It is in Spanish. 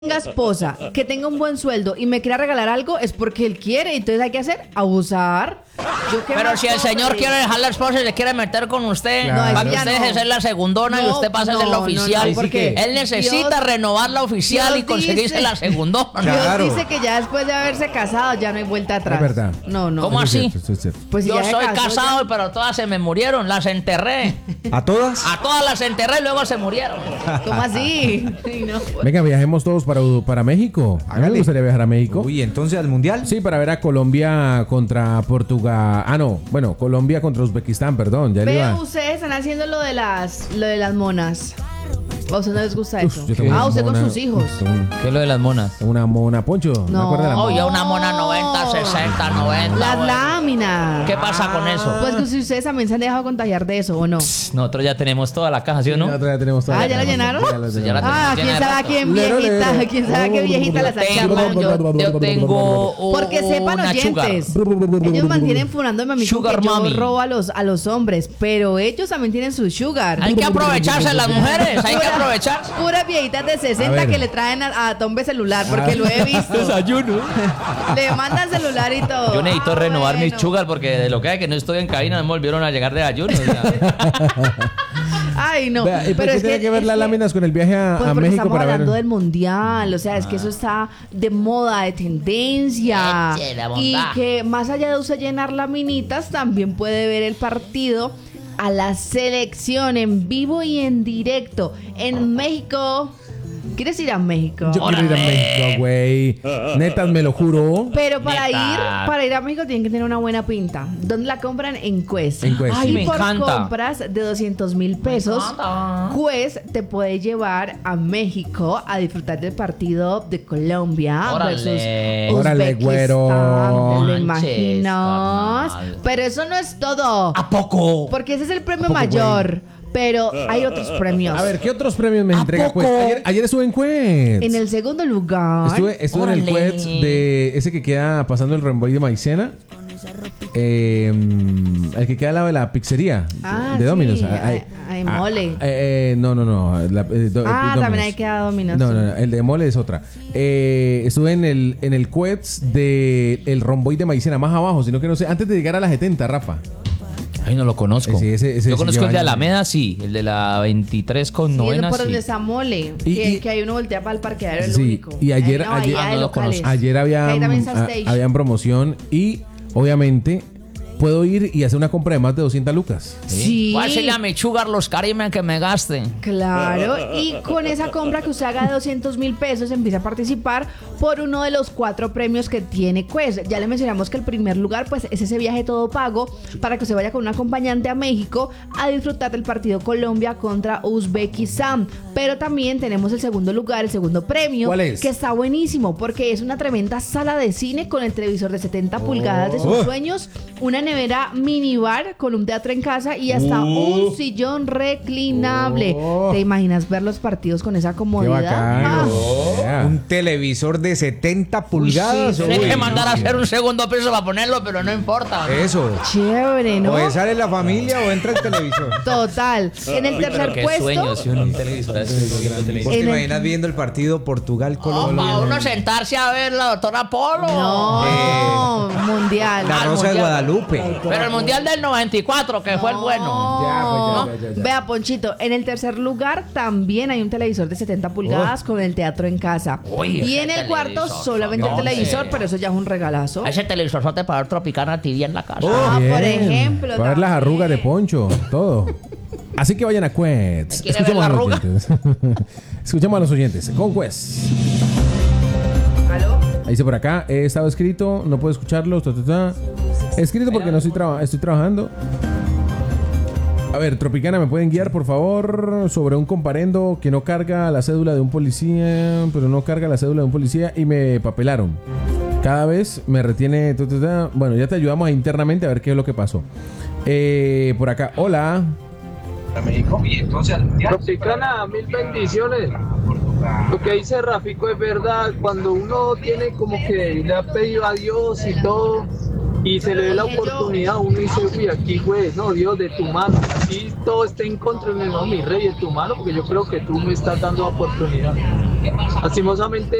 tenga esposa, que tenga un buen sueldo y me quiera regalar algo, es porque él quiere. Entonces hay que hacer, abusar. Pero si el señor quiere dejar la esposa y se quiere meter con usted, Claro. para que No, usted no. deje de ser la segundona y No, usted pase a ser la no, oficial. no, porque él necesita Dios- renovar la oficial Dios y conseguirse dice- la segundona. Dios Claro. dice que ya después de haberse casado ya no hay vuelta atrás. Es verdad. No, no. ¿Cómo Eso es así? cierto, eso es cierto. Pues si Yo ya se soy casó, casado, pero todas se me murieron, las enterré. ¿A todas? A todas las enterré y luego se murieron. ya. ¿Cómo así? Ay, no. Venga, viajemos todos para México. A mí me Hágale. gustaría viajar a México. Uy, entonces al mundial. Sí, para ver a Colombia contra Portugal. Ah, no. Bueno, Colombia contra Uzbekistán, perdón. Ya le Veo, iba. ustedes están haciendo lo de las monas. ¿A usted no les gusta Uf, eso? yo tengo una Usted con mona- sus hijos. ¿Qué es lo de las monas? Tengo una mona, Poncho. ¿Me No. acuerdas de la mona? Oye, una mona 90, 60, 90. Las güey. láminas. ¿Qué pasa con eso? Pues que si ustedes también se han dejado contagiar de eso, ¿o no? Nosotros ya tenemos toda la caja, ¿sí o no? La otra ya tenemos toda Ah, la ¿ya la caja. llenaron? Ya la Sí, ya la llenamos. Ah, Llena quién de sabe a rato. quién Lero, viejita, lero. quién sabe a qué viejita las está llamando. Yo tengo Porque sepan una oyentes, sugar. ellos mantienen funándome a mí con Sugar que yo mommy. robo a los hombres, pero ellos también tienen su sugar. Hay que aprovecharse las mujeres, hay que Pura- aprovechar. Puras viejitas de A 60 ver. que le traen a Tombe celular, porque lo he visto. Desayuno. Le mandan celular y todo. Yo necesito renovar mis bueno. sugar porque de lo que hay que no estoy en cabina me volvieron a llegar de ayuno. Ay, no. Vea, ¿y por pero qué es tiene que ver es las láminas con el viaje Pues a porque México estamos para ver? hablando del mundial, o sea, es que eso está de moda, de tendencia. Eche la Y bondad. que más allá de usted llenar laminitas, también puede ver el partido a la selección en vivo y en directo en México. ¿Quieres ir a México? Yo quiero ir a México, güey. Netas, me lo juro. Pero Neta. para ir a México tienen que tener una buena pinta. ¿Dónde la compran? En Quest. En Quest. Y Ay, me por encanta. compras de 200,000 pesos, encanta. Quest te puede llevar a México a disfrutar del partido de Colombia Órale. versus Órale, Uzbekistán. güero. ¿Te lo Manches, imaginas? carnal. Pero eso no es todo. ¿A poco? Porque ese es el premio poco, mayor. Pero hay otros premios. A ver, ¿qué otros premios me ¿A entrega poco? Quest? Ayer estuve en Quest. En el segundo lugar. Estuve en el Órale. Quest de ese que queda pasando el Romboy de Maicena. El que queda al lado de la pizzería de Domino's. Sí. Ay, mole. No. También hay que dar Domino's. No, el de mole es otra. Estuve en el Quest de el Romboy de Maicena, más abajo, sino que no sé, antes de llegar a la 70, Rafa. Ay, no lo conozco. Sí, ese Yo sí conozco lleva el de años. Alameda, sí. El de la 23 con Sí, es novena, por donde sí. está Mole. Y- que hay uno voltea para el parqueadero, el Sí, único. y ayer- Hay una ayer- bahía de no lo locales. conozco. Ayer Que ahí también está Stage. habían promoción y obviamente puedo ir y hacer una compra de más de 200 lucas. Sí. Voy a decirle a mi sugar los carimes que me gasten. Claro, y con esa compra que usted haga de 200,000 pesos empieza a participar por uno de los 4 premios que tiene Quest. Ya le mencionamos que el primer lugar pues es ese viaje todo pago para que usted vaya con un acompañante a México a disfrutar del partido Colombia contra Uzbekistán. Pero también tenemos el segundo lugar, el segundo premio, ¿Cuál es? que está buenísimo porque es una tremenda sala de cine con el televisor de 70 pulgadas de sus sueños, una nevera minibar con un teatro en casa y hasta un sillón reclinable. ¿Te imaginas ver los partidos con esa Qué comodidad? bacano. Yeah. Un televisor de 70 pulgadas. Tienes uy, que mandar a no. hacer un segundo piso para ponerlo, pero no importa. Eso. Chévere, ¿no? O sale la familia o entra el televisor. Total. En el tercer Qué puesto, sueño, si un televisor así, viendo televisión. ¿Vos te En el- imaginas viendo el partido Portugal-Colombia? Para uno sentarse a ver la doctora Polo. no, mundial. La Rosa de mundial. Guadalupe. Pero el mundial del 94, que fue el bueno. No. Ya, pues, ya. Vea, Ponchito, en el tercer lugar también hay un televisor de 70 pulgadas con el teatro en casa. Uy, y ese en el cuarto televisor, solamente el no televisor, sé. pero eso ya es un regalazo. A ese televisor para ver Tropicana TV en la casa. Bien. por ejemplo. Para ver las también. arrugas de Poncho, todo. Así que vayan a Quest. ¿Quiere ver la a los arruga? oyentes. Escuchemos a los oyentes. Con Quest. ¿Aló? Ahí dice por acá, he estado escrito, no puedo escucharlo. Escrito porque no estoy trabajando. A ver, Tropicana, ¿me pueden guiar, por favor? Sobre un comparendo que no carga la cédula de un policía, pero no carga la cédula de un policía y me papelaron. Cada vez me retiene... Bueno, ya te ayudamos internamente a ver qué es lo que pasó. Por acá, hola. Tropicana, mil bendiciones. Lo que dice Rafico es verdad. Cuando uno tiene como que le ha pedido a Dios y todo, y se le dé la oportunidad, uno dice, uy, aquí juegues, no, Dios, de tu mano, así todo esté en contra, no, mi rey, de tu mano, porque yo creo que tú me estás dando oportunidad. Lastimosamente